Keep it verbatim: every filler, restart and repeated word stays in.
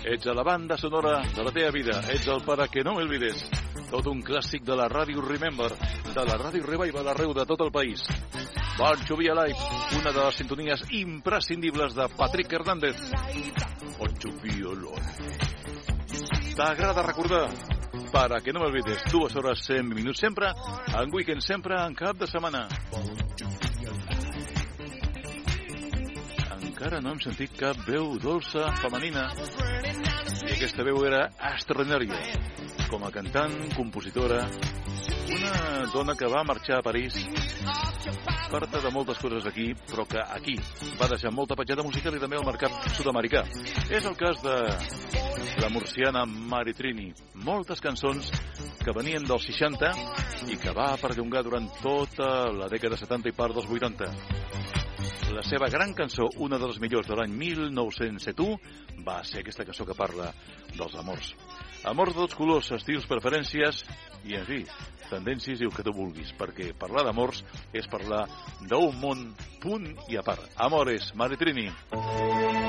Ets a la banda sonora de la teva vida. Ets el Para que no m'olvides. Tot un clàssic de la ràdio Remember, de la ràdio Revival arreu de tot el país. Bon Jovi Alive, una de les sintonies imprescindibles de Patrick Hernández. Bon Jovi Alive. T'agrada recordar? Para que no m'olvides. Dues hores, cent minuts sempre, en weekend sempre, en cap de setmana. Encara no hem sentit cap veu dolça femenina. I aquesta veu era extraordinària. Com a cantant, compositora, una dona que va marxar a París, parta de moltes coses aquí, però que aquí va deixar molta petjada musical i també al mercat sud-americà. És el cas de la murciana Maritrini. Moltes cançons que venien dels seixanta i que va perllongar durant tota la dècada setanta i part dels vuitanta. La seva gran cançó, una de les millors de l'any mil nou-cents setanta u, va ser aquesta cançó que parla dels amors. Amors de tots colors, estils, preferències i, en fi, tendències i el que tu vulguis, perquè parlar d'amors és parlar d'un món punt i a part. Amores, Maritrini.